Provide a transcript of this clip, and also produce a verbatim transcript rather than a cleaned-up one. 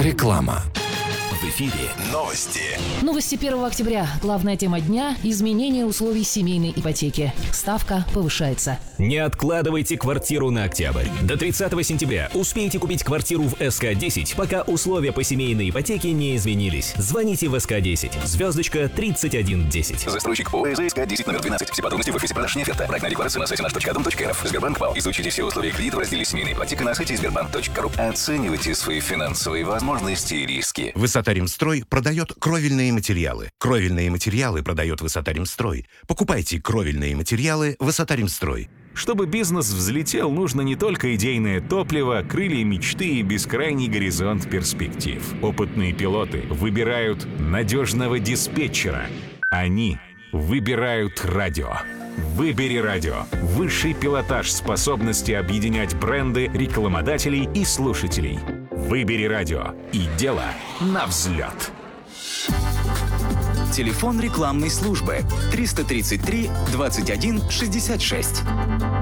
Реклама. В эфире новости. Новости первого октября. Главная тема дня – изменение условий семейной ипотеки. Ставка повышается. Не откладывайте квартиру на октябрь. До тридцатого сентября успейте купить квартиру в эс ка десять, пока условия по семейной ипотеке не изменились. Звоните в эс ка десять. Звездочка тридцать один десять. Застройщик ПО эс ка десять номер двенадцать. Все подробности в офисе продаж «Неоферта». Проектная декларация на сайте наш точка дом точка рф. Сбербанк ПАО. Изучите все условия кредита в разделе «Семейная ипотека» на сайте сбербанк точка ру. Оценивайте свои финансовые возможности и риски. Высота-Ремстрой продает кровельные материалы. Кровельные материалы продает Высота-Ремстрой. Покупайте кровельные материалы Высота-Ремстрой. Чтобы бизнес взлетел, нужно не только идейное топливо, крылья мечты и бескрайний горизонт перспектив. Опытные пилоты выбирают надежного диспетчера. Они выбирают радио. Выбери радио. Высший пилотаж способности объединять бренды, рекламодателей и слушателей. Выбери радио. И дело на взлет. Телефон рекламной службы триста тридцать три двадцать один шестьдесят шесть.